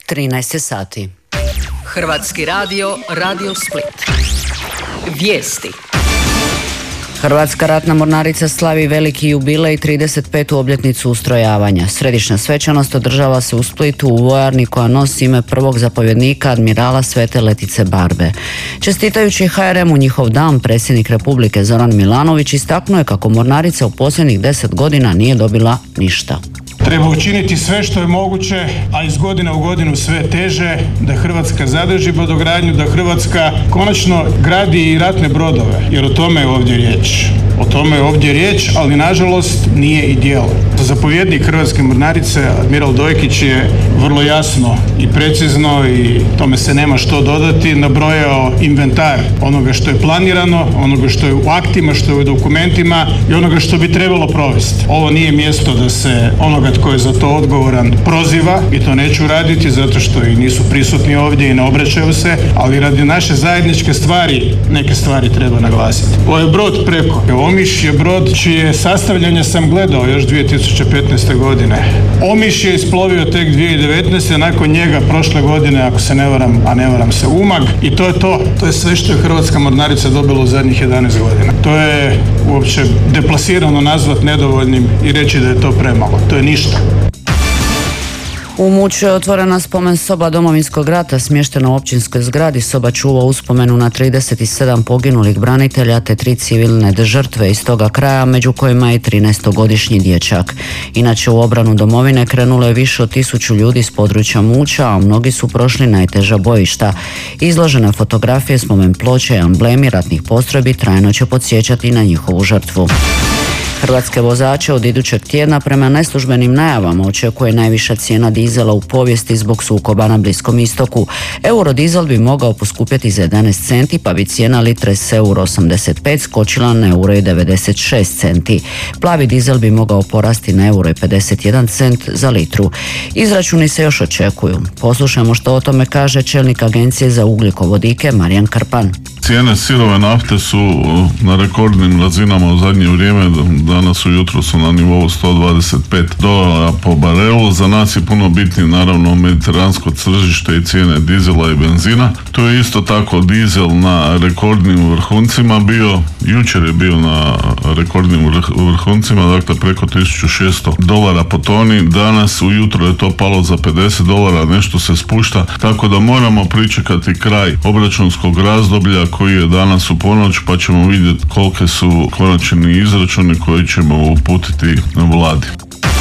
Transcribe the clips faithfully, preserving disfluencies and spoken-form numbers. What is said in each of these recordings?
trinaest je sati. Hrvatski radio, Radio Split. Vijesti. Hrvatska ratna mornarica slavi veliki jubilej, trideset petu obljetnicu ustrojavanja. Središnja svečanost održava se u Splitu u vojarni koja nosi ime prvog zapovjednika admirala Svete Letice Barbe. Čestitajući ha er emu njihov dan, predsjednik Republike Zoran Milanović istaknuo je kako mornarica u posljednjih deset godina nije dobila ništa. Treba učiniti sve što je moguće, a iz godine u godinu sve teže, da Hrvatska zadrži brodogradnju, da Hrvatska konačno gradi i ratne brodove, jer o tome je ovdje riječ. O tome je ovdje riječ, ali nažalost nije i djelo. Zapovjednik Hrvatske mornarice, admiral Dojkić, je vrlo jasno i precizno, i tome se nema što dodati, nabrojao inventar onoga što je planirano, onoga što je u aktima, što je u dokumentima i onoga što bi trebalo provesti. Ovo nije mjesto da se onoga tko je za to odgovoran proziva, i to neću raditi zato što i nisu prisutni ovdje i ne obraćaju se, ali radi naše zajedničke stvari neke stvari treba naglasiti. Ovo je brod preko. Omiš je brod čije sastavljanje sam gledao još dvije tisuće petnaeste. godine. Omiš je isplovio tek dvije tisuće devetnaeste. Nakon njega prošle godine, ako se ne varam, a ne varam se, Umag, i to je to. To je sve što je Hrvatska mornarica dobila u zadnjih jedanaest godina. To je uopće deplasirano nazvat nedovoljnim i reći da je to premalo. To je ništa. U Muću je otvorena spomen soba Domovinskog rata, smještena u općinskoj zgradi. Soba čuva uspomenu na trideset sedam poginulih branitelja te tri civilne žrtve iz toga kraja, među kojima je trinaestogodišnji dječak. Inače, u obranu domovine krenulo je više od tisuću ljudi s područja Muća, a mnogi su prošli najteža bojišta. Izložene fotografije, spomen ploče i amblemi ratnih postrojbi trajno će podsjećati na njihovu žrtvu. Hrvatske vozače od idućeg tjedna prema neslužbenim najavama očekuje najviša cijena dizela u povijesti zbog sukoba na Bliskom istoku. Eurodizel bi mogao poskupjeti za jedanaest centi, pa bi cijena litre s euro osamdeset pet skočila na euro devedeset šest centi. Plavi dizel bi mogao porasti na euro pedeset jedan cent za litru. Izračuni se još očekuju. Poslušajmo što o tome kaže čelnik Agencije za ugljikovodike Marijan Krpan. Cijene sirove nafte su na rekordnim razinama u zadnje vrijeme. Danas ujutro su na nivou sto dvadeset pet dolara po barelu. Za nas je puno bitnije naravno mediteransko tržište i cijene dizela i benzina. Tu je isto tako dizel na rekordnim vrhuncima bio. Jučer je bio na rekordnim vrhuncima, dakle preko tisuću šesto dolara po toni. Danas ujutro je to palo za pedeset dolara, nešto se spušta, tako da moramo pričekati kraj obračunskog razdoblja koji je danas u ponoć, pa ćemo vidjeti kolike su konačni izračuni koji ćemo uputiti vladi.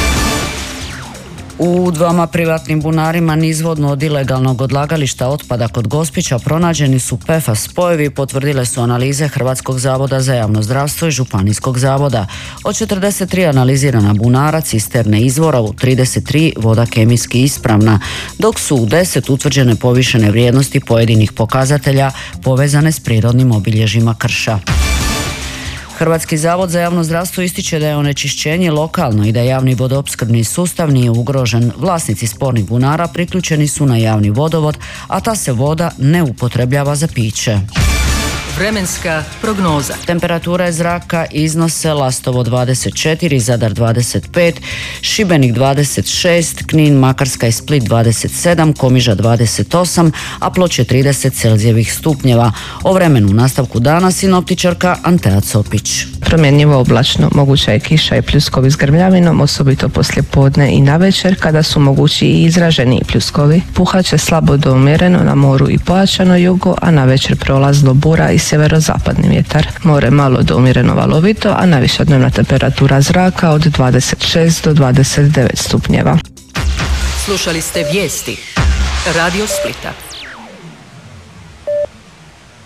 U dvama privatnim bunarima nizvodno od ilegalnog odlagališta otpada kod Gospića pronađeni su pe ef a es spojevi, potvrdile su analize Hrvatskog zavoda za javno zdravstvo i Županijskog zavoda. Od četrdeset tri analizirana bunara, cisterne izvora, u trideset tri voda kemijski ispravna, dok su u deset utvrđene povišene vrijednosti pojedinih pokazatelja povezane s prirodnim obilježjima krša. Hrvatski zavod za javno zdravstvo ističe da je onečišćenje lokalno i da javni vodoopskrbni sustav nije ugrožen. Vlasnici spornih bunara priključeni su na javni vodovod, a ta se voda ne upotrebljava za piće. Vremenska prognoza. Temperature zraka iznose Lastovo dvadeset četiri, Zadar dvadeset pet, Šibenik dvadeset šest, Knin, Makarska i Split dvadeset sedam, Komiža dvadeset osam, a Ploče trideset celzijevih stupnjeva. O vremenu u nastavku dana sinoptičarka Antea Copić. Promjenjivo oblačno, moguća je kiša i pljuskovi s grmljavinom, osobito poslije podne i navečer kada su mogući i izraženi pljuskovi. Puhaće slabo do umjereno na moru i pojačano jugo, a navečer prolazno bura i sjeverozapadni vjetar. More malo do umjereno valovito, a najviša dnevna temperatura zraka od dvadeset šest do dvadeset devet stupnjeva. Slušali ste vijesti Radio Splita.